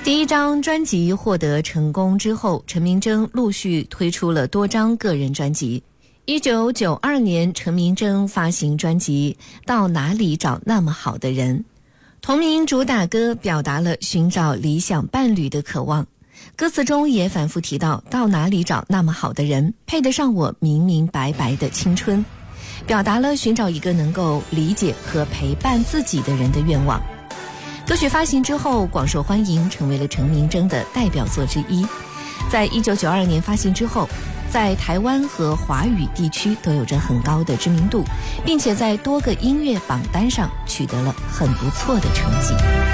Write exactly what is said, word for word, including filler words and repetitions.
第一张专辑获得成功之后，陈明真陆续推出了多张个人专辑。一九九二年，陈明真发行专辑《到哪里找那么好的人》，同名主打歌表达了寻找理想伴侣的渴望，歌词中也反复提到到哪里找那么好的人，配得上我明明白白的青春，表达了寻找一个能够理解和陪伴自己的人的愿望。歌曲发行之后广受欢迎，成为了陈明真的代表作之一。在一九九二年发行之后，在台湾和华语地区都有着很高的知名度，并且在多个音乐榜单上取得了很不错的成绩。